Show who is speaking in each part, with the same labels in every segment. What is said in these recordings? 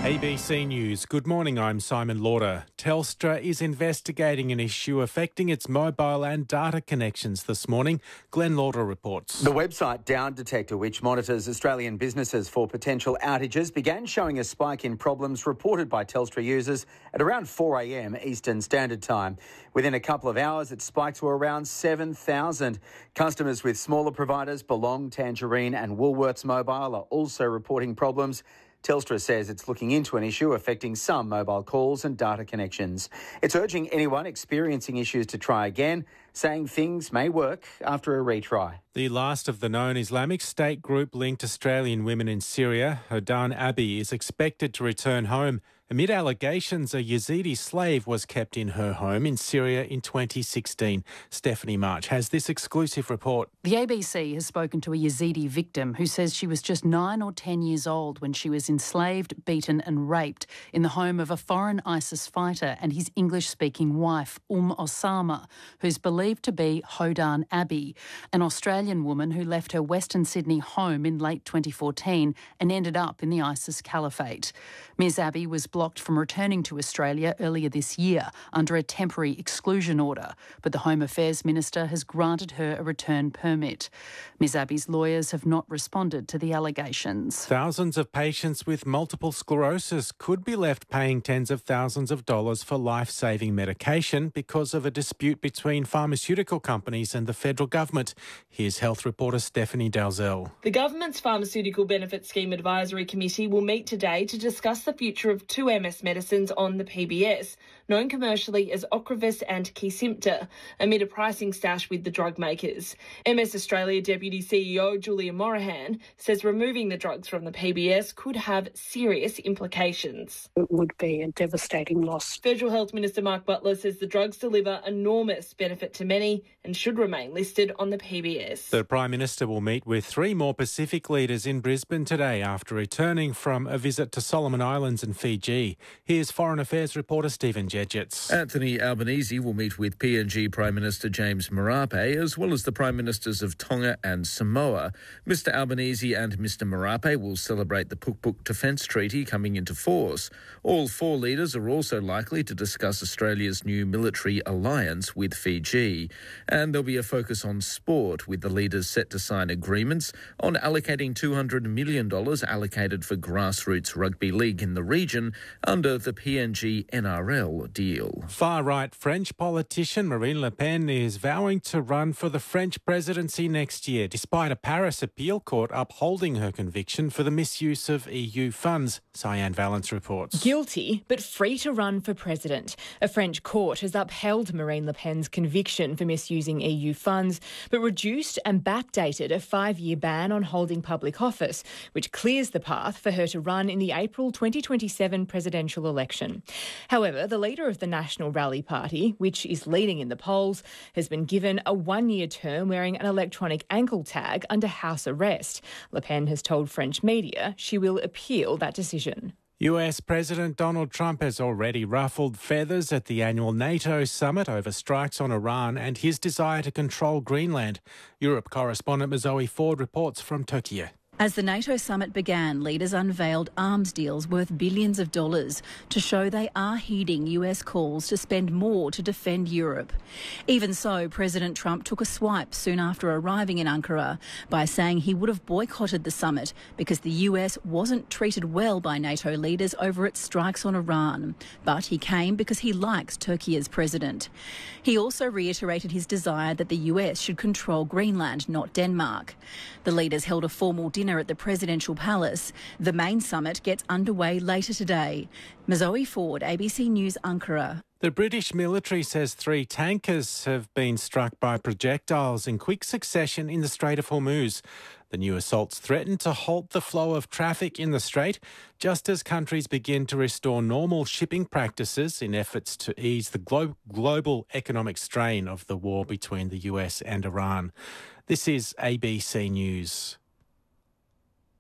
Speaker 1: ABC News. Good morning, I'm Simon Lauder. Telstra is investigating an issue affecting its mobile and data connections this morning. Glenn Lauder reports.
Speaker 2: The website Down Detector, which monitors Australian businesses for potential outages, began showing a spike in problems reported by Telstra users at around 4 a.m. Eastern Standard Time. Within a couple of hours, it spiked to around 7,000. Customers with smaller providers, Belong, Tangerine and Woolworths Mobile, are also reporting problems. Telstra says it's looking into an issue affecting some mobile calls and data connections. It's urging anyone experiencing issues to try again, saying things may work after a retry.
Speaker 1: The last of the known Islamic State group linked Australian women in Syria, Hodan Abi, is expected to return home amid allegations a Yazidi slave was kept in her home in Syria in 2016. Stephanie March has this exclusive report.
Speaker 3: The ABC has spoken to a Yazidi victim who says she was just 9 or 10 years old when she was enslaved, beaten and raped in the home of a foreign ISIS fighter and his English-speaking wife, Osama, who's believed to be Hodan Abi, an Australian woman who left her Western Sydney home in late 2014 and ended up in the ISIS caliphate. Ms Abi was blocked from returning to Australia earlier this year under a temporary exclusion order, but the Home Affairs Minister has granted her a return permit. Ms Abi's lawyers have not responded to the allegations.
Speaker 1: Thousands of patients with multiple sclerosis could be left paying tens of thousands of dollars for life-saving medication because of a dispute between pharmaceutical companies and the federal government. Here's health reporter Stephanie Dalzell.
Speaker 4: The government's Pharmaceutical Benefits Scheme Advisory Committee will meet today to discuss the future of two MS medicines on the PBS, known commercially as Ocrevus and Kesimpta, amid a pricing stash with the drug makers. MS Australia Deputy CEO Julia Morahan says removing the drugs from the PBS could have serious implications.
Speaker 5: It would be a devastating loss.
Speaker 4: Federal Health Minister Mark Butler says the drugs deliver enormous benefit to many and should remain listed on the PBS.
Speaker 1: The Prime Minister will meet with three more Pacific leaders in Brisbane today after returning from a visit to Solomon Islands and Fiji. Here's Foreign Affairs reporter Stephen Jedgetts.
Speaker 6: Anthony Albanese will meet with PNG Prime Minister James Marape as well as the Prime Ministers of Tonga and Samoa. Mr Albanese and Mr Marape will celebrate the Pukpuk Defence Treaty coming into force. All four leaders are also likely to discuss Australia's new military alliance with Fiji. And there'll be a focus on sport, with the leaders set to sign agreements on allocating $200 million allocated for grassroots rugby league in the region under the PNG NRL deal.
Speaker 1: Far-right French politician Marine Le Pen is vowing to run for the French presidency next year, despite a Paris appeal court upholding her conviction for the misuse of EU funds. Cyan Valence reports.
Speaker 7: Guilty, but free to run for president. A French court has upheld Marine Le Pen's conviction for misusing EU funds, but reduced and backdated a 5-year ban on holding public office, which clears the path for her to run in the April 2027 presidential election. However, the leader of the National Rally Party, which is leading in the polls, has been given a 1-year term wearing an electronic ankle tag under house arrest. Le Pen has told French media she will appeal that decision.
Speaker 1: US President Donald Trump has already ruffled feathers at the annual NATO summit over strikes on Iran and his desire to control Greenland. Europe correspondent Zoe Ford reports from Tokyo.
Speaker 8: As the NATO summit began, leaders unveiled arms deals worth billions of dollars to show they are heeding US calls to spend more to defend Europe. Even so, President Trump took a swipe soon after arriving in Ankara by saying he would have boycotted the summit because the US wasn't treated well by NATO leaders over its strikes on Iran. But he came because he likes Turkey as president. He also reiterated his desire that the US should control Greenland, not Denmark. The leaders held a formal dinner at the presidential palace. The main summit gets underway later today. Zoe Ford, ABC News, Ankara.
Speaker 1: The British military says 3 tankers have been struck by projectiles in quick succession in the Strait of Hormuz. The new assaults threaten to halt the flow of traffic in the strait, just as countries begin to restore normal shipping practices in efforts to ease the global economic strain of the war between the US and Iran. This is ABC News.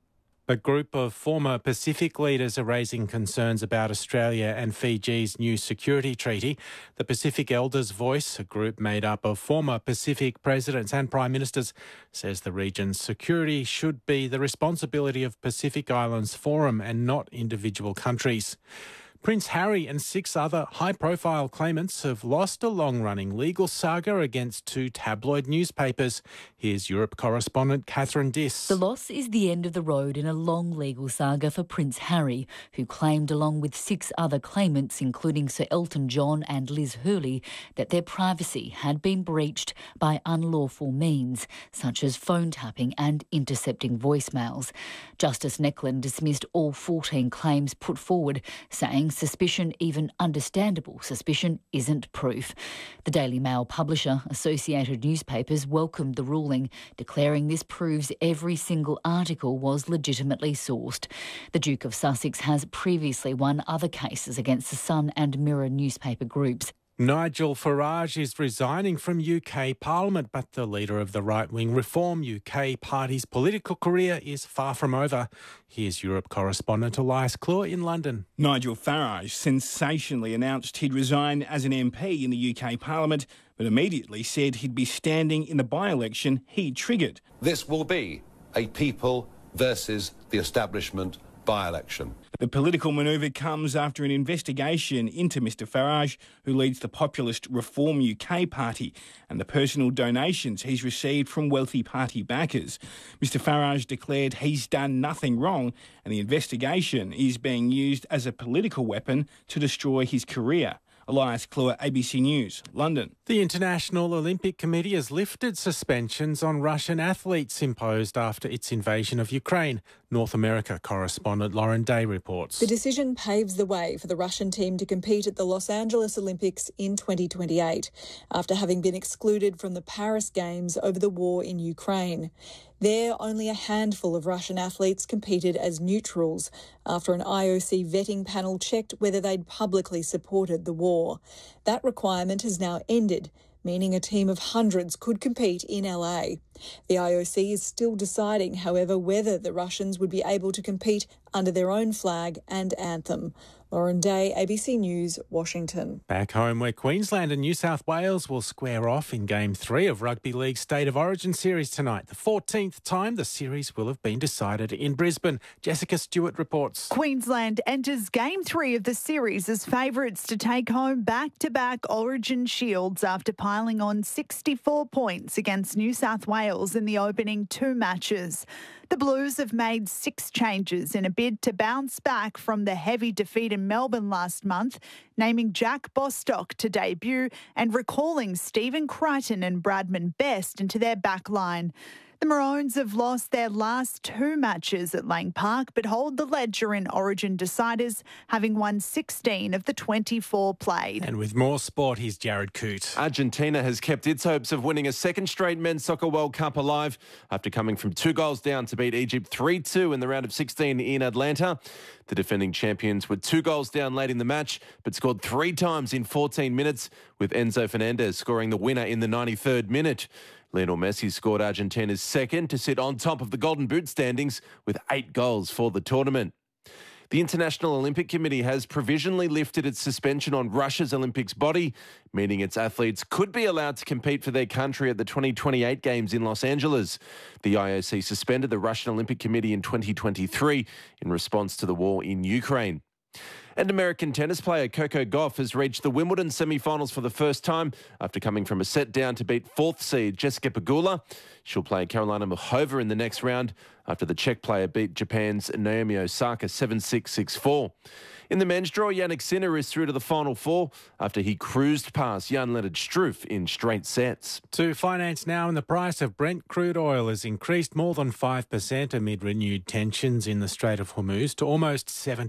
Speaker 1: A group of former Pacific leaders are raising concerns about Australia and Fiji's new security treaty. The Pacific Elders Voice, a group made up of former Pacific presidents and prime ministers, says the region's security should be the responsibility of Pacific Islands Forum and not individual countries. Prince Harry and 6 other high-profile claimants have lost a long-running legal saga against 2 tabloid newspapers. Here's Europe correspondent Catherine Diss.
Speaker 9: The loss is the end of the road in a long legal saga for Prince Harry, who claimed, along with 6 other claimants, including Sir Elton John and Liz Hurley, that their privacy had been breached by unlawful means, such as phone tapping and intercepting voicemails. Justice Neckland dismissed all 14 claims put forward, saying suspicion, even understandable suspicion, isn't proof. The Daily Mail publisher, Associated Newspapers, welcomed the ruling, declaring this proves every single article was legitimately sourced. The Duke of Sussex has previously won other cases against the Sun and Mirror newspaper groups.
Speaker 1: Nigel Farage is resigning from UK Parliament, but the leader of the right-wing Reform UK Party's political career is far from over. Here's Europe correspondent Elias Clure in London.
Speaker 10: Nigel Farage sensationally announced he'd resign as an MP in the UK Parliament, but immediately said he'd be standing in the by-election he triggered.
Speaker 11: This will be a people versus the establishment by-election.
Speaker 10: The political manoeuvre comes after an investigation into Mr Farage, who leads the populist Reform UK Party, and the personal donations he's received from wealthy party backers. Mr Farage declared he's done nothing wrong, and the investigation is being used as a political weapon to destroy his career. Elias Clure, ABC News, London.
Speaker 1: The International Olympic Committee has lifted suspensions on Russian athletes imposed after its invasion of Ukraine. North America correspondent Lauren Day reports.
Speaker 12: The decision paves the way for the Russian team to compete at the Los Angeles Olympics in 2028, after having been excluded from the Paris Games over the war in Ukraine. There, only a handful of Russian athletes competed as neutrals after an IOC vetting panel checked whether they'd publicly supported the war. That requirement has now ended, meaning a team of hundreds could compete in LA. The IOC is still deciding, however, whether the Russians would be able to compete under their own flag and anthem. Lauren Day, ABC News, Washington.
Speaker 1: Back home, where Queensland and New South Wales will square off in Game 3 of Rugby League's State of Origin series tonight. The 14th time the series will have been decided in Brisbane. Jessica Stewart reports.
Speaker 13: Queensland enters Game 3 of the series as favourites to take home back-to-back Origin shields after piling on 64 points against New South Wales in the opening 2 matches. The Blues have made 6 changes in a bid to bounce back from the heavy defeat in Melbourne last month, naming Jack Bostock to debut and recalling Stephen Crichton and Bradman Best into their back line. The Maroons have lost their last 2 matches at Lang Park, but hold the ledger in Origin deciders, having won 16 of the 24 played.
Speaker 1: And with more sport, here's Jared Coote.
Speaker 14: Argentina has kept its hopes of winning a second straight Men's Soccer World Cup alive after coming from 2 goals down to beat Egypt 3-2 in the round of 16 in Atlanta. The defending champions were 2 goals down late in the match, but scored 3 times in 14 minutes, with Enzo Fernandez scoring the winner in the 93rd minute. Lionel Messi scored Argentina's second to sit on top of the Golden Boot standings with 8 goals for the tournament. The International Olympic Committee has provisionally lifted its suspension on Russia's Olympics body, meaning its athletes could be allowed to compete for their country at the 2028 Games in Los Angeles. The IOC suspended the Russian Olympic Committee in 2023 in response to the war in Ukraine. And American tennis player Coco Gauff has reached the Wimbledon semi-finals for the first time after coming from a set down to beat 4th seed Jessica Pegula. She'll play Karolina Muchova in the next round after the Czech player beat Japan's Naomi Osaka 7-6, 6-4. In the men's draw, Jannik Sinner is through to the Final 4 after he cruised past Jan-Lennard Struff in straight sets.
Speaker 1: To finance now, and the price of Brent crude oil has increased more than 5% amid renewed tensions in the Strait of Hormuz to almost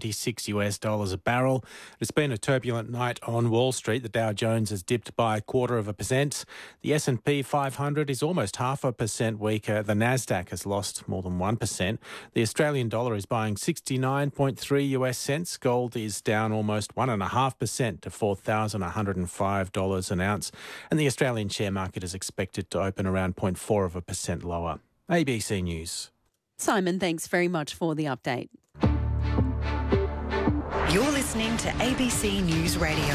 Speaker 1: $76 a barrel. It's been a turbulent night on Wall Street. The Dow Jones has dipped by 0.25%. The S&P 500 is almost 0.5% weaker. The Nasdaq has lost more than 1%. The Australian dollar is buying 69.3 US cents. Gold is down almost 1.5% to $4,105 an ounce, and the Australian share market is expected to open around 0.4% lower. ABC News.
Speaker 15: Simon, thanks very much for the update.
Speaker 16: You're listening to ABC News Radio.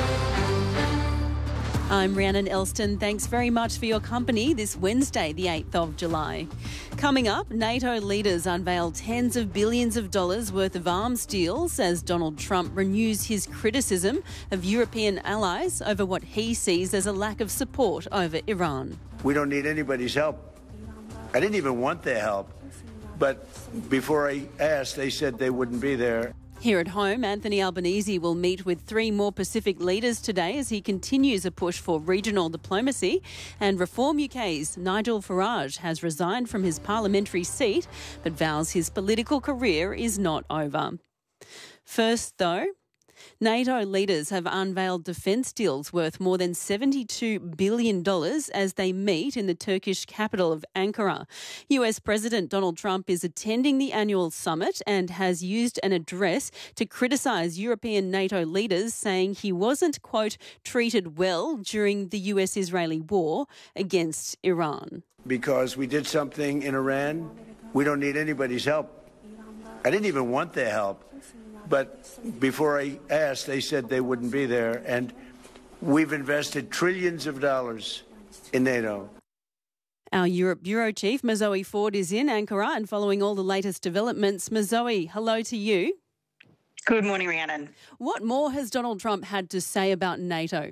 Speaker 15: I'm Rhiannon Elston. Thanks very much for your company this Wednesday, the 8th of July. Coming up, NATO leaders unveil tens of billions of dollars worth of arms deals as Donald Trump renews his criticism of European allies over what he sees as a lack of support over Iran.
Speaker 17: We don't need anybody's help. I didn't even want their help. But before I asked, they said they wouldn't be there.
Speaker 15: Here at home, Anthony Albanese will meet with 3 more Pacific leaders today as he continues a push for regional diplomacy. And Reform UK's Nigel Farage has resigned from his parliamentary seat, but vows his political career is not over. First, though, NATO leaders have unveiled defence deals worth more than $72 billion as they meet in the Turkish capital of Ankara. US President Donald Trump is attending the annual summit and has used an address to criticise European NATO leaders, saying he wasn't, quote, treated well during the US-Israeli war against Iran.
Speaker 17: Because we did something in Iran, we don't need anybody's help. I didn't even want their help. But before I asked, they said they wouldn't be there. And we've invested trillions of dollars in NATO.
Speaker 15: Our Europe Bureau Chief, Mazoe Ford, is in Ankara and following all the latest developments. Mazoe, hello to you.
Speaker 18: Good morning, Rhiannon.
Speaker 15: What more has Donald Trump had to say about NATO?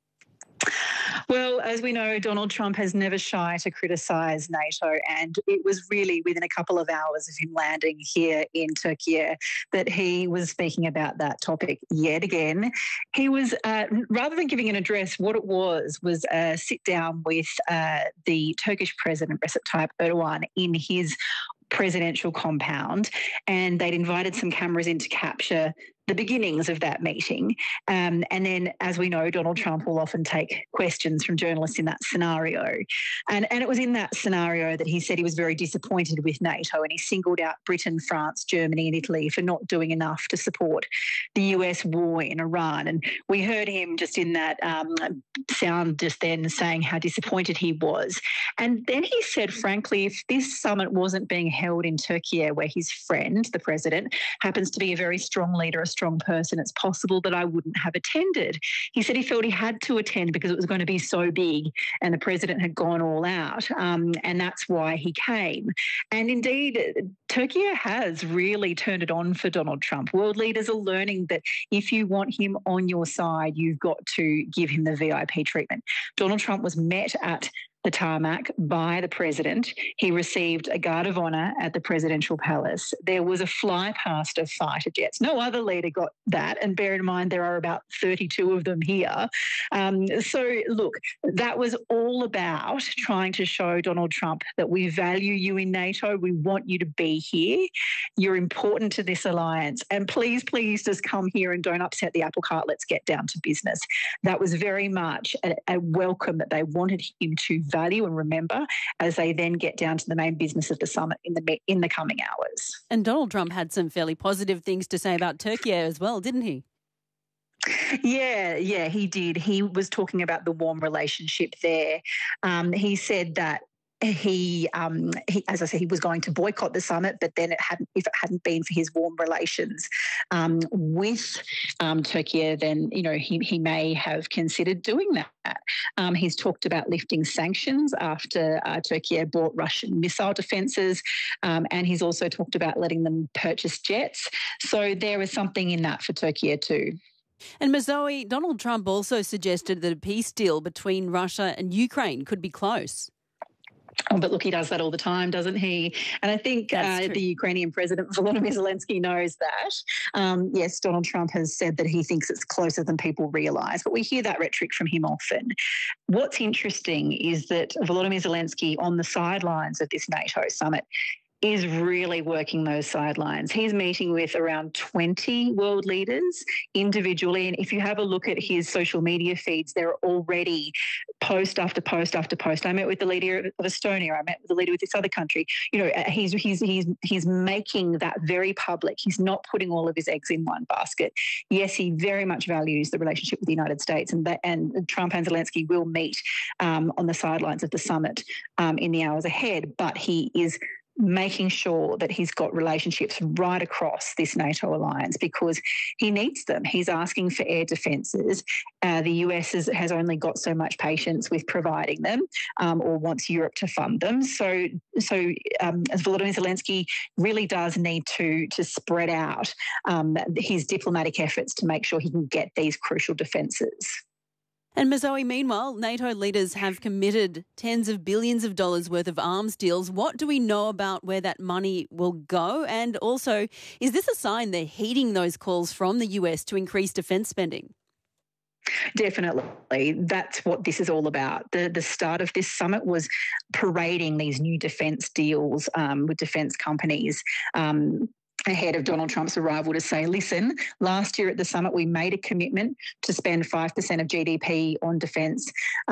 Speaker 18: Well, as we know, Donald Trump has never shy to criticise NATO, and it was really within a couple of hours of him landing here in Turkey that he was speaking about that topic yet again. He was, rather than giving an address, what it was a sit down with the Turkish President Recep Tayyip Erdogan in his presidential compound, and they'd invited some cameras in to capture the beginnings of that meeting. And then, as we know, Donald Trump will often take questions from journalists in that scenario. And it was in that scenario that he said he was very disappointed with NATO, and he singled out Britain, France, Germany and Italy for not doing enough to support the US war in Iran. And we heard him just in that sound just then saying how disappointed he was. And then he said, frankly, if this summit wasn't being held in Turkey, where his friend, the president, happens to be a very strong leader, a strong person, it's possible that I wouldn't have attended. He said he felt he had to attend because it was going to be so big and the president had gone all out, and that's why he came. And indeed, Turkey has really turned it on for Donald Trump. World leaders are learning that if you want him on your side, you've got to give him the VIP treatment. Donald Trump was met at the tarmac by the president. He received a guard of honour at the presidential palace. There was a fly past of fighter jets. No other leader got that, and bear in mind there are about 32 of them here. So, look, that was all about trying to show Donald Trump that we value you in NATO. We want you to be here. You're important to this alliance. And please, please just come here and don't upset the apple cart. Let's get down to business. That was very much a welcome that they wanted him to value and remember as they then get down to the main business of the summit in the coming hours.
Speaker 15: And Donald Trump had some fairly positive things to say about Turkey as well, didn't he?
Speaker 18: Yeah, he did. He was talking about the warm relationship there. He said that he, as I said, he was going to boycott the summit, but then if it hadn't been for his warm relations with Turkey, then he may have considered doing that. He's talked about lifting sanctions after Turkey bought Russian missile defences, and he's also talked about letting them purchase jets. So there was something in that for Turkey too.
Speaker 15: And Mazoe, Donald Trump also suggested that a peace deal between Russia and Ukraine could be close.
Speaker 18: Oh, but look, he does that all the time, doesn't he? And I think the Ukrainian President Volodymyr Zelensky knows that. Yes, Donald Trump has said that he thinks it's closer than people realise, but we hear that rhetoric from him often. What's interesting is that Volodymyr Zelensky, on the sidelines of this NATO summit, is really working those sidelines. He's meeting with around 20 world leaders individually. And if you have a look at his social media feeds, there are already post after post after post. I met with the leader of Estonia. I met with the leader of this other country. He's making that very public. He's not putting all of his eggs in one basket. Yes, he very much values the relationship with the United States, and Trump and Zelensky will meet on the sidelines of the summit in the hours ahead. But he is making sure that he's got relationships right across this NATO alliance because he needs them. He's asking for air defences. The US has only got so much patience with providing them or wants Europe to fund them. So Volodymyr Zelensky really does need to spread out his diplomatic efforts to make sure he can get these crucial defences.
Speaker 15: And Mazoe, meanwhile, NATO leaders have committed tens of billions of dollars worth of arms deals. What do we know about where that money will go? And also, is this a sign they're heeding those calls from the US to increase defence spending?
Speaker 18: Definitely. That's what this is all about. The start of this summit was parading these new defence deals with defence companies ahead of Donald Trump's arrival to say, listen, last year at the summit we made a commitment to spend 5% of GDP on defence,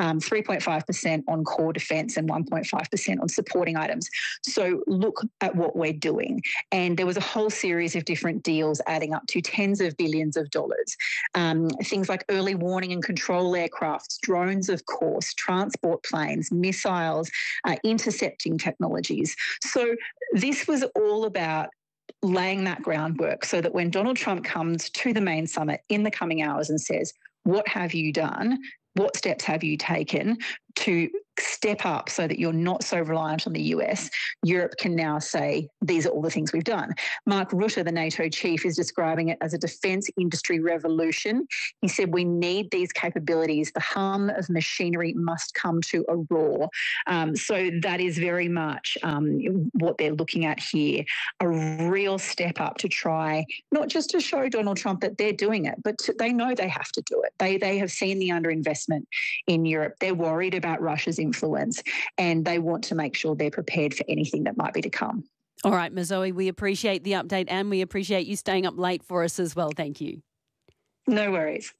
Speaker 18: 3.5% on core defence and 1.5% on supporting items. So look at what we're doing. And there was a whole series of different deals adding up to tens of billions of dollars. Things like early warning and control aircrafts, drones, of course, transport planes, missiles, intercepting technologies. So this was all about laying that groundwork so that when Donald Trump comes to the main summit in the coming hours and says, what have you done? What steps have you taken to step up so that you're not so reliant on the US? Europe can now say, these are all the things we've done. Mark Rutte, the NATO chief, is describing it as a defence industry revolution. He said, we need these capabilities. The hum of machinery must come to a roar. So that is very much what they're looking at here, a real step up to try, not just to show Donald Trump that they're doing it, but they know they have to do it. They have seen the underinvestment in Europe. They're worried about Russia's influence and they want to make sure they're prepared for anything that might be to come.
Speaker 15: All right, Mazoe, we appreciate the update and we appreciate you staying up late for us as well. Thank you.
Speaker 18: No worries.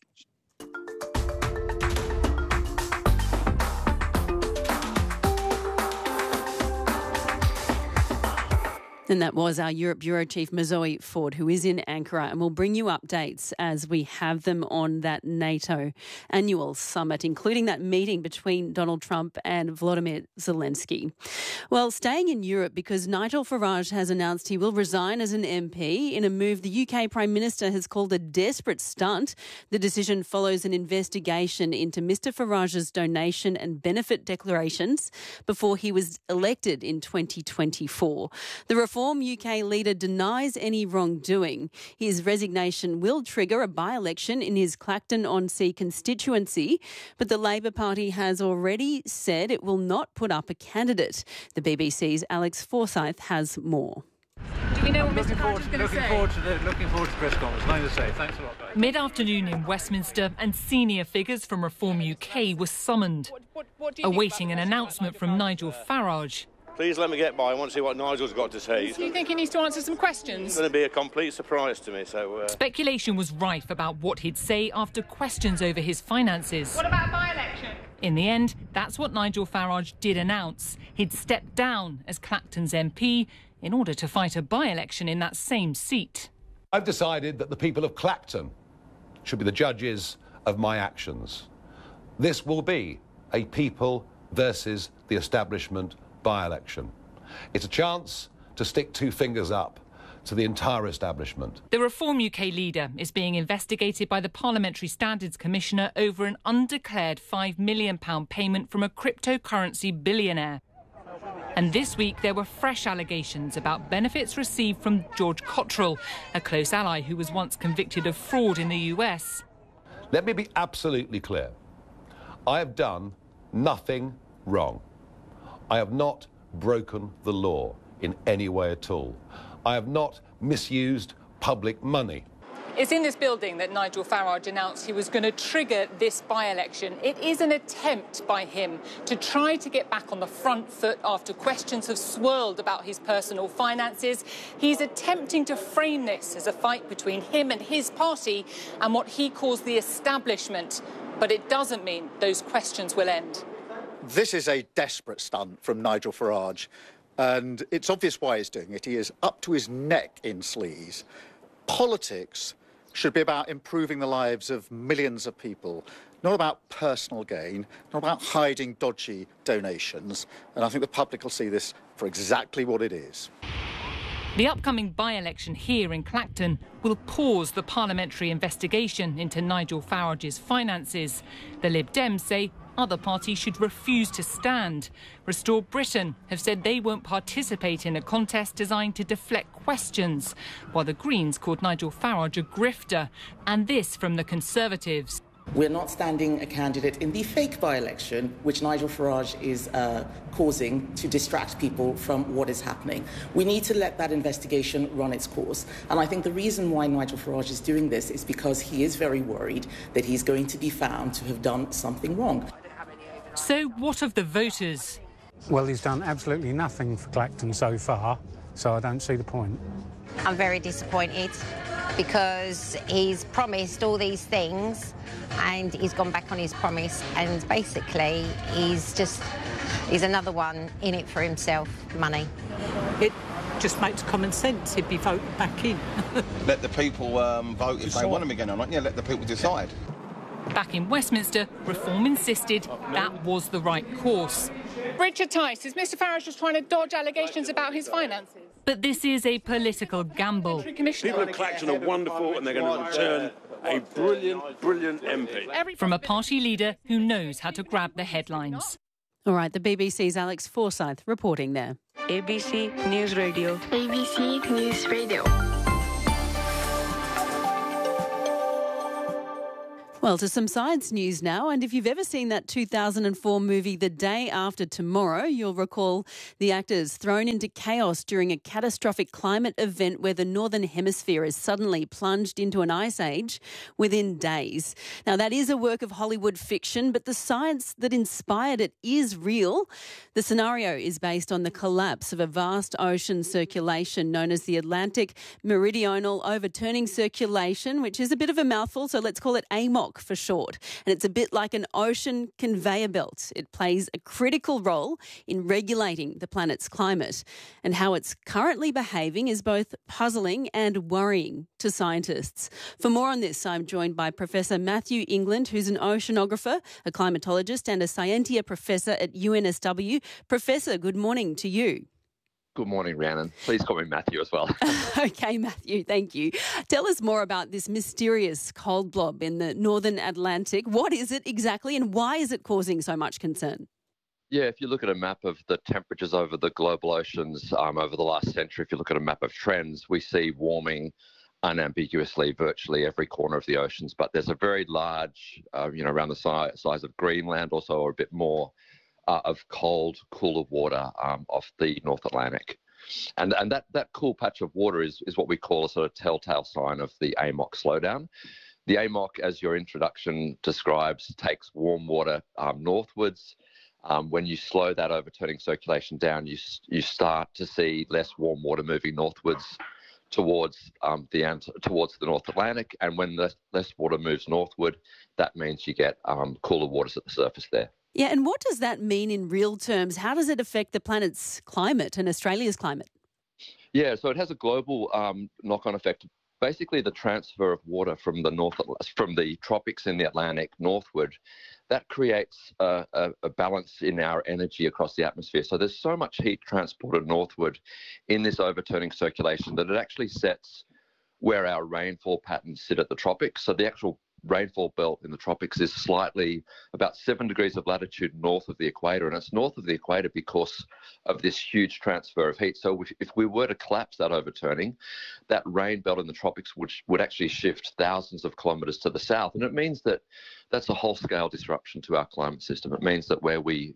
Speaker 15: And that was our Europe Bureau Chief, Mazoe Ford, who is in Ankara. And we'll bring you updates as we have them on that NATO annual summit, including that meeting between Donald Trump and Volodymyr Zelensky. Well, staying in Europe, because Nigel Farage has announced he will resign as an MP in a move the UK Prime Minister has called a desperate stunt. The decision follows an investigation into Mr Farage's donation and benefit declarations before he was elected in 2024. The Reform UK leader denies any wrongdoing. His resignation will trigger a by-election in his Clacton-on-Sea constituency, but the Labor Party has already said it will not put up a candidate. The BBC's Alex Forsyth has more.
Speaker 19: Do we know what Mr Farage is going to say? Looking forward to the press conference. Nothing to say. Thanks a lot, guys.
Speaker 20: Mid-afternoon in Westminster, and senior figures from Reform UK were summoned, awaiting an announcement from Nigel Farage.
Speaker 21: Please let me get by. I want to see what Nigel's got to say.
Speaker 20: Do you think he needs to answer some questions?
Speaker 21: It's going to be a complete surprise to me. So
Speaker 20: Speculation was rife about what he'd say after questions over his finances.
Speaker 19: What about by-election?
Speaker 20: In the end, that's what Nigel Farage did announce. He'd stepped down as Clacton's MP in order to fight a by-election in that same seat.
Speaker 11: I've decided that the people of Clacton should be the judges of my actions. This will be a people versus the establishment by-election. It's a chance to stick two fingers up to the entire establishment.
Speaker 20: The Reform UK leader is being investigated by the Parliamentary Standards Commissioner over an undeclared £5 million payment from a cryptocurrency billionaire. And this week there were fresh allegations about benefits received from George Cottrell, a close ally who was once convicted of fraud in the US.
Speaker 11: Let me be absolutely clear. I have done nothing wrong. I have not broken the law in any way at all. I have not misused public money.
Speaker 20: It's in this building that Nigel Farage announced he was going to trigger this by-election. It is an attempt by him to try to get back on the front foot after questions have swirled about his personal finances. He's attempting to frame this as a fight between him and his party and what he calls the establishment. But it doesn't mean those questions will end.
Speaker 22: This is a desperate stunt from Nigel Farage, and it's obvious why he's doing it. He is up to his neck in sleaze. Politics should be about improving the lives of millions of people, not about personal gain, not about hiding dodgy donations. And I think the public will see this for exactly what it is.
Speaker 2: The upcoming by-election here in Clacton will pause the parliamentary investigation into Nigel Farage's finances. The Lib Dems say other parties should refuse to stand. Restore Britain have said they won't participate in a contest designed to deflect questions, while the Greens called Nigel Farage a grifter. And this from the Conservatives.
Speaker 3: We're not standing a candidate in the fake by-election, which Nigel Farage is causing to distract people from what is happening. We need to let that investigation run its course. And I think the reason why Nigel Farage is doing this is because he is very worried that he's going to be found to have done something wrong.
Speaker 2: So what of the voters?
Speaker 23: Well, he's done absolutely nothing for Clacton so far, so I don't see the point.
Speaker 24: I'm very disappointed because he's promised all these things and he's gone back on his promise, and basically he's another one in it for himself, money.
Speaker 5: It just makes common sense he'd be voted back in.
Speaker 25: Let the people vote if they want him again or not. Yeah, let the people decide.
Speaker 2: Back in Westminster, Reform insisted that was the right course.
Speaker 20: Richard Tice, is Mr Farage just trying to dodge allegations about his finances?
Speaker 2: But this is a political gamble.
Speaker 26: People of Clacton are wonderful and they're going to return a brilliant MP.
Speaker 2: From a party leader who knows how to grab the headlines.
Speaker 15: All right, the BBC's Alex Forsyth reporting there.
Speaker 27: ABC News Radio.
Speaker 28: ABC News Radio.
Speaker 15: Well, to some science news now, and if you've ever seen that 2004 movie The Day After Tomorrow, you'll recall the actors thrown into chaos during a catastrophic climate event where the Northern Hemisphere is suddenly plunged into an ice age within days. Now, that is a work of Hollywood fiction, but the science that inspired it is real. The scenario is based on the collapse of a vast ocean circulation known as the Atlantic Meridional Overturning Circulation, which is a bit of a mouthful, so let's call it AMOC for short. And it's a bit like an ocean conveyor belt. It plays a critical role in regulating the planet's climate. And how it's currently behaving is both puzzling and worrying to scientists. For more on this, I'm joined by Professor Matthew England, who's an oceanographer, a climatologist and a Scientia professor at UNSW. Professor, good morning to you.
Speaker 29: Good morning, Rhiannon. Please call me Matthew as well.
Speaker 15: Okay, Matthew, thank you. Tell us more about this mysterious cold blob in the northern Atlantic. What is it exactly and why is it causing so much concern?
Speaker 29: Yeah, if you look at a map of the temperatures over the global oceans over the last century, if you look at a map of trends, we see warming unambiguously virtually every corner of the oceans. But there's a very large, around the size of Greenland also, or a bit more, of cold, cooler water off the North Atlantic. And that cool patch of water is what we call a sort of telltale sign of the AMOC slowdown. The AMOC, as your introduction describes, takes warm water northwards. When you slow that overturning circulation down, you start to see less warm water moving northwards towards the North Atlantic. And when less water moves northward, that means you get cooler waters at the surface there.
Speaker 15: Yeah, and what does that mean in real terms? How does it affect the planet's climate and Australia's climate?
Speaker 29: Yeah, so it has a global knock-on effect. Basically, the transfer of water from the tropics in the Atlantic northward, that creates a balance in our energy across the atmosphere. So there's so much heat transported northward in this overturning circulation that it actually sets where our rainfall patterns sit at the tropics. So the actual rainfall belt in the tropics is slightly about 7 degrees of latitude north of the equator, and it's north of the equator because of this huge transfer of heat. So if we were to collapse that overturning, that rain belt in the tropics would actually shift thousands of kilometres to the south, and it means that that's a whole-scale disruption to our climate system. It means that where we,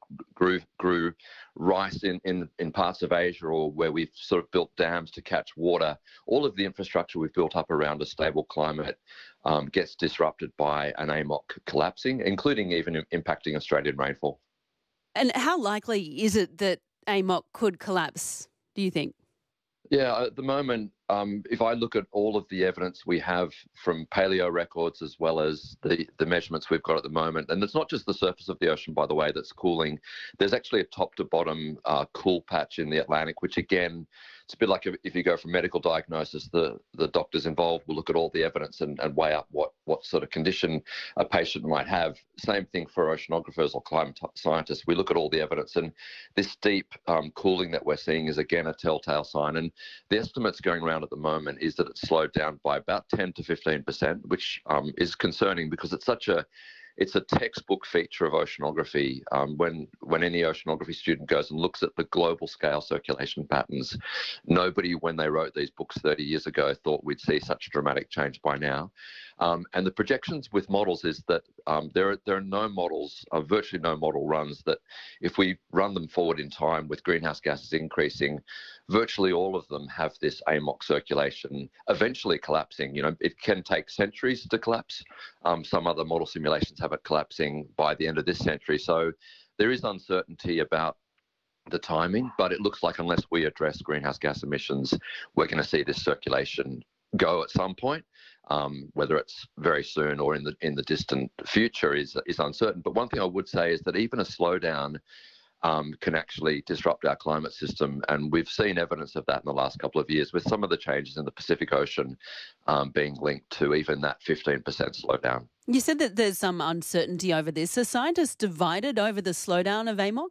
Speaker 29: grew rice in parts of Asia, or where we've sort of built dams to catch water, all of the infrastructure we've built up around a stable climate gets disrupted by an AMOC collapsing, including even impacting Australian rainfall.
Speaker 15: And how likely is it that AMOC could collapse, do you think?
Speaker 29: Yeah, at the moment, if I look at all of the evidence we have from paleo records as well as the measurements we've got at the moment, and it's not just the surface of the ocean, by the way, that's cooling. There's actually a top-to-bottom cool patch in the Atlantic, which again, it's a bit like if you go for medical diagnosis, the doctors involved will look at all the evidence and weigh up what what sort of condition a patient might have. Same thing for oceanographers or climate scientists. We look at all the evidence, and this steep cooling that we're seeing is again a telltale sign. And the estimates going around at the moment is that it's slowed down by about 10 to 15%, which is concerning because it's a textbook feature of oceanography. When any oceanography student goes and looks at the global scale circulation patterns, nobody, when they wrote these books 30 years ago, thought we'd see such dramatic change by now. And the projections with models is that there are no models, virtually no model runs that if we run them forward in time with greenhouse gases increasing, virtually all of them have this AMOC circulation eventually collapsing. You know, it can take centuries to collapse. Some other model simulations have it collapsing by the end of this century. So there is uncertainty about the timing, but it looks like unless we address greenhouse gas emissions, we're going to see this circulation go at some point. Whether it's very soon or in the distant future is uncertain. But one thing I would say is that even a slowdown can actually disrupt our climate system, and we've seen evidence of that in the last couple of years with some of the changes in the Pacific Ocean being linked to even that 15% slowdown.
Speaker 15: You said that there's some uncertainty over this. Are scientists divided over the slowdown of AMOC?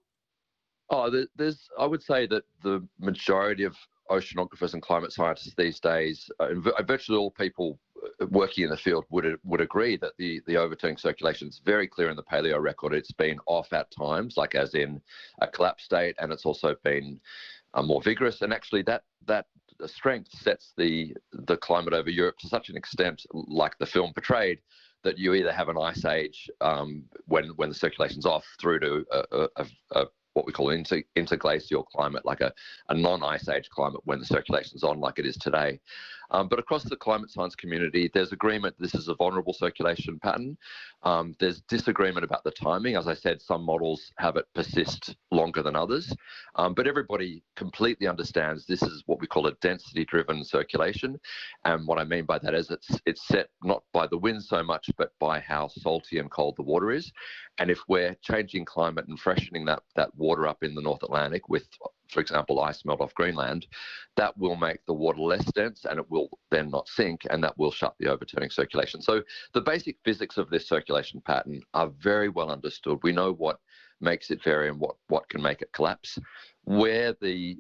Speaker 29: I would say that the majority of oceanographers and climate scientists these days, virtually all people working in the field would agree that the overturning circulation is very clear in the paleo record. It's been off at times, like as in a collapse state, and it's also been more vigorous. And actually that strength sets the climate over Europe to such an extent, like the film portrayed, that you either have an ice age when the circulation's off through to what we call interglacial climate, like a non-ice age climate when the circulation's on like it is today. But across the climate science community, there's agreement this is a vulnerable circulation pattern. There's disagreement about the timing. As I said, some models have it persist longer than others. But everybody completely understands this is what we call a density-driven circulation. And what I mean by that is it's set not by the wind so much, but by how salty and cold the water is. And if we're changing climate and freshening that water up in the North Atlantic with, for example, ice melt off Greenland, that will make the water less dense and it will then not sink, and that will shut the overturning circulation. So the basic physics of this circulation pattern are very well understood. We know what makes it vary and what can make it collapse. Where the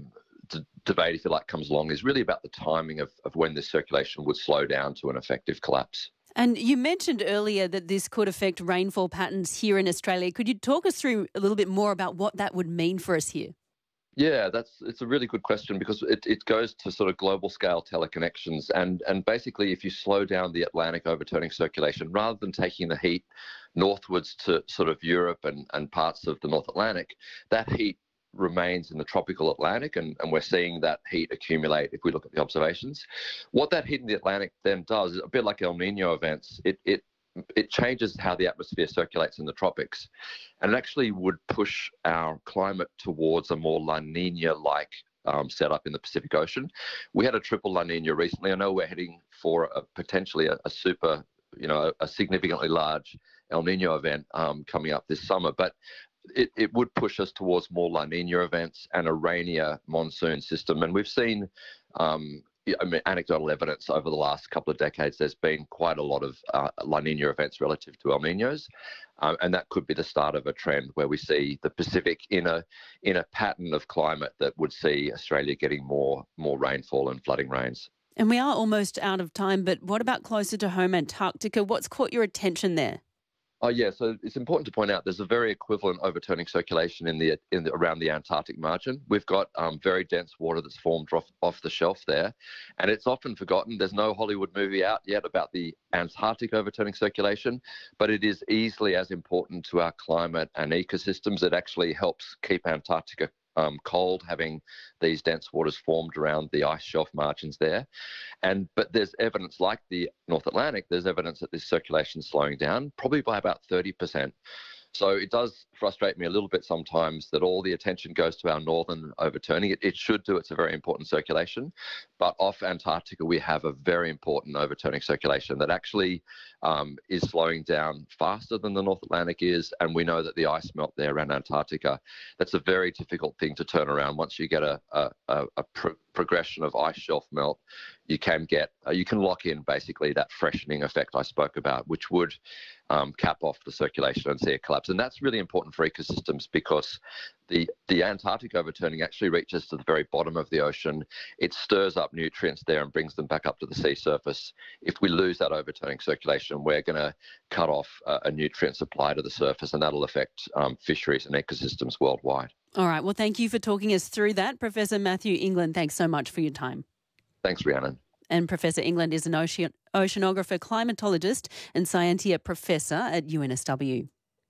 Speaker 29: debate, if you like, comes along is really about the timing of when this circulation would slow down to an effective collapse.
Speaker 15: And you mentioned earlier that this could affect rainfall patterns here in Australia. Could you talk us through a little bit more about what that would mean for us here?
Speaker 29: Yeah, it's a really good question because it goes to sort of global scale teleconnections. And basically, if you slow down the Atlantic overturning circulation, rather than taking the heat northwards to sort of Europe and parts of the North Atlantic, that heat remains in the tropical Atlantic, and we're seeing that heat accumulate if we look at the observations. What that heat in the Atlantic then does is a bit like El Nino events. It changes how the atmosphere circulates in the tropics, and it actually would push our climate towards a more La Nina-like setup in the Pacific Ocean. We had a triple La Nina recently. I know we're heading for potentially a super, a significantly large El Nino event coming up this summer, but it would push us towards more La Nina events and a rainier monsoon system. And we've seen anecdotal evidence over the last couple of decades. There's been quite a lot of La Nina events relative to El Ninos, and that could be the start of a trend where we see the Pacific in a pattern of climate that would see Australia getting more rainfall and flooding rains.
Speaker 15: And we are almost out of time, but what about closer to home, Antarctica? What's caught your attention there?
Speaker 29: Oh yeah, so it's important to point out there's a very equivalent overturning circulation around the Antarctic margin. We've got very dense water that's formed off the shelf there, and it's often forgotten. There's no Hollywood movie out yet about the Antarctic overturning circulation, but it is easily as important to our climate and ecosystems. It actually helps keep Antarctica cold, having these dense waters formed around the ice shelf margins there. But there's evidence, like the North Atlantic, there's evidence that this circulation is slowing down, probably by about 30%. So it does frustrate me a little bit sometimes that all the attention goes to our northern overturning. It should do. It's a very important circulation. But off Antarctica, we have a very important overturning circulation that actually is slowing down faster than the North Atlantic is. And we know that the ice melt there around Antarctica, that's a very difficult thing to turn around once you get a progression of ice shelf melt, you can lock in basically that freshening effect I spoke about, which would cap off the circulation and see a collapse. And that's really important for ecosystems because the Antarctic overturning actually reaches to the very bottom of the ocean. It stirs up nutrients there and brings them back up to the sea surface. If we lose that overturning circulation, we're going to cut off a nutrient supply to the surface, and that'll affect fisheries and ecosystems worldwide.
Speaker 15: All right. Well, thank you for talking us through that. Professor Matthew England, thanks so much for your time.
Speaker 29: Thanks, Rhiannon.
Speaker 15: And Professor England is an oceanographer, climatologist and Scientia Professor at UNSW.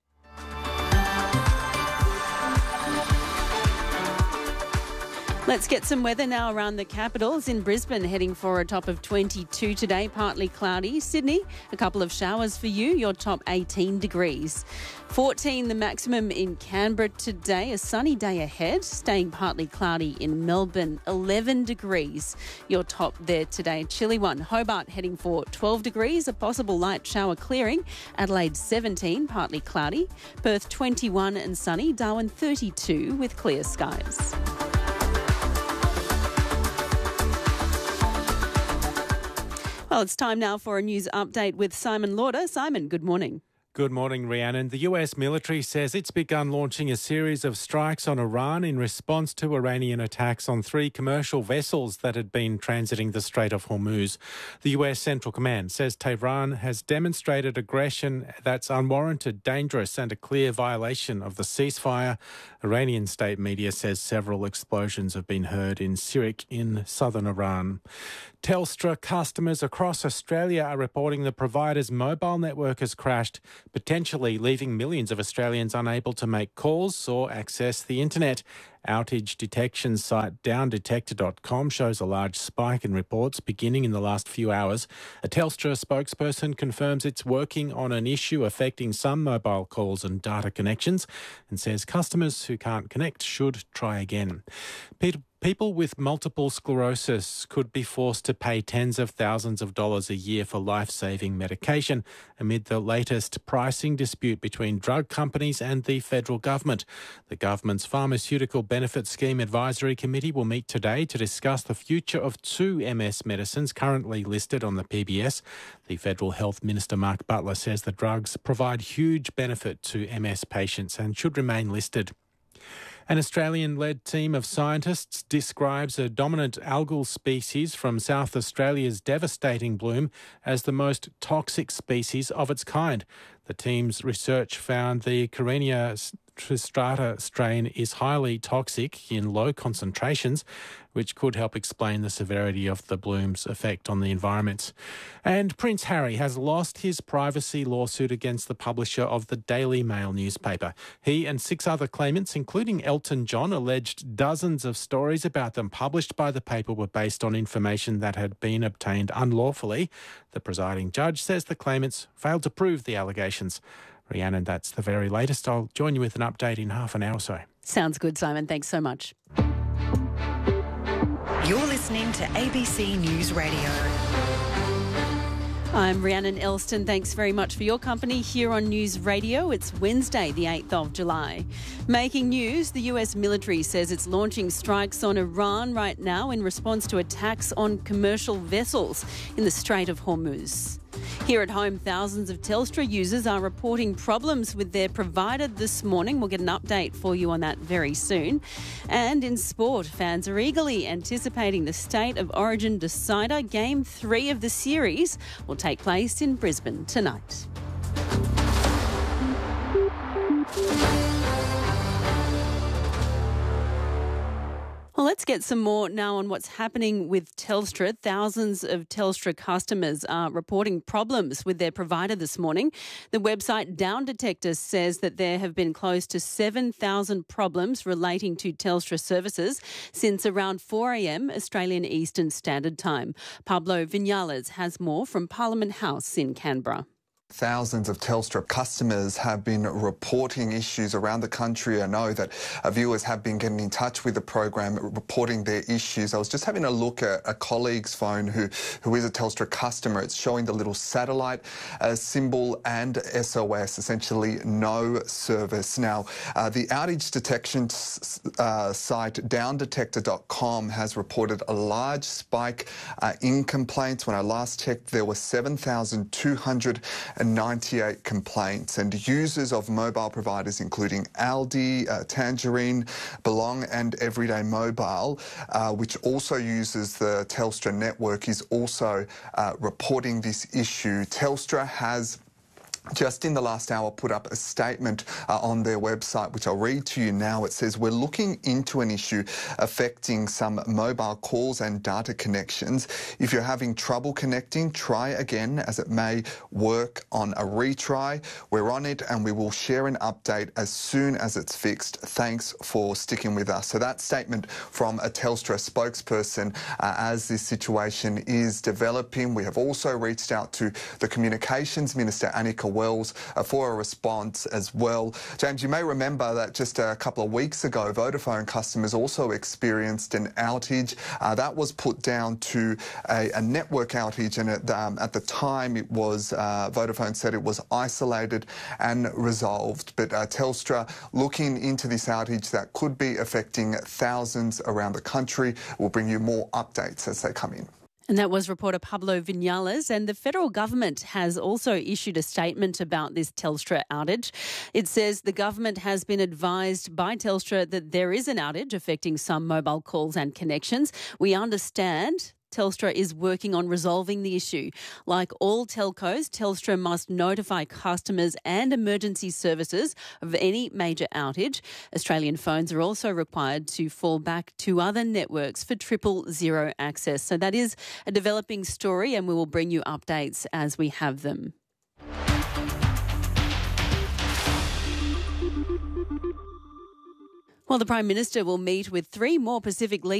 Speaker 15: Let's get some weather now around the capitals. In Brisbane, heading for a top of 22 today, partly cloudy. Sydney, a couple of showers for you, your top 18 degrees. 14 the maximum in Canberra today, a sunny day ahead, staying partly cloudy in Melbourne, 11 degrees, your top there today. Chilly one. Hobart heading for 12 degrees, a possible light shower clearing. Adelaide 17, partly cloudy. Perth 21 and sunny. Darwin 32 with clear skies. Well, it's time now for a news update with Simon Lauder. Simon, good morning.
Speaker 1: Good morning, Rhiannon. The US military says it's begun launching a series of strikes on Iran in response to Iranian attacks on 3 commercial vessels that had been transiting the Strait of Hormuz. The US Central Command says Tehran has demonstrated aggression that's unwarranted, dangerous and a clear violation of the ceasefire. Iranian state media says several explosions have been heard in Sirik in southern Iran. Telstra customers across Australia are reporting the provider's mobile network has crashed, potentially leaving millions of Australians unable to make calls or access the internet. Outage detection site downdetector.com shows a large spike in reports beginning in the last few hours. A Telstra spokesperson confirms it's working on an issue affecting some mobile calls and data connections and says customers who can't connect should try again. People with multiple sclerosis could be forced to pay tens of thousands of dollars a year for life-saving medication amid the latest pricing dispute between drug companies and the federal government. The government's Pharmaceutical Benefits Scheme Advisory Committee will meet today to discuss the future of 2 MS medicines currently listed on the PBS. The Federal Health Minister Mark Butler says the drugs provide huge benefit to MS patients and should remain listed. An Australian-led team of scientists describes a dominant algal species from South Australia's devastating bloom as the most toxic species of its kind. The team's research found the Carenia tristrata strain is highly toxic in low concentrations, which could help explain the severity of the bloom's effect on the environment. And Prince Harry has lost his privacy lawsuit against the publisher of the Daily Mail newspaper. He and 6 other claimants, including Elton John, alleged dozens of stories about them published by the paper were based on information that had been obtained unlawfully. The presiding judge says the claimants failed to prove the allegations. Rhiannon, that's the very latest. I'll join you with an update in half an hour or so.
Speaker 15: Sounds good, Simon. Thanks so much.
Speaker 16: You're listening to ABC News Radio.
Speaker 15: I'm Rhiannon Elston. Thanks very much for your company here on News Radio. It's Wednesday, the 8th of July. Making news, the US military says it's launching strikes on Iran right now in response to attacks on commercial vessels in the Strait of Hormuz. Here at home, thousands of Telstra users are reporting problems with their provider this morning. We'll get an update for you on that very soon. And in sport, fans are eagerly anticipating the State of Origin decider. Game 3 of the series will take place in Brisbane tonight. Well, let's get some more now on what's happening with Telstra. Thousands of Telstra customers are reporting problems with their provider this morning. The website Down Detector says that there have been close to 7,000 problems relating to Telstra services since around 4 a.m. Australian Eastern Standard Time. Pablo Vinales has more from Parliament House in Canberra.
Speaker 4: Thousands of Telstra customers have been reporting issues around the country. I know that viewers have been getting in touch with the program, reporting their issues. I was just having a look at a colleague's phone who is a Telstra customer. It's showing the little satellite symbol and SOS, essentially no service. Now, the outage detection site downdetector.com has reported a large spike in complaints. When I last checked, there were 7,298 complaints, and users of mobile providers including Aldi, Tangerine, Belong and Everyday Mobile, which also uses the Telstra network, is also reporting this issue. Telstra has just in the last hour put up a statement on their website, which I'll read to you now. It says, we're looking into an issue affecting some mobile calls and data connections. If you're having trouble connecting, try again, as it may work on a retry. We're on it and we will share an update as soon as it's fixed. Thanks for sticking with us. So that statement from a Telstra spokesperson as this situation is developing. We have also reached out to the Communications Minister, Anika Wells, for a response as well. James, you may remember that just a couple of weeks ago, Vodafone customers also experienced an outage. That was put down to a network outage, and at the time it was, Vodafone said it was isolated and resolved. But Telstra looking into this outage that could be affecting thousands around the country. We'll bring you more updates as they come in.
Speaker 15: And that was reporter Pablo Vinales. And the federal government has also issued a statement about this Telstra outage. It says the government has been advised by Telstra that there is an outage affecting some mobile calls and connections. We understand Telstra is working on resolving the issue. Like all telcos, Telstra must notify customers and emergency services of any major outage. Australian phones are also required to fall back to other networks for 000 access. So that is a developing story, and we will bring you updates as we have them. Well, the Prime Minister will meet with 3 more Pacific leaders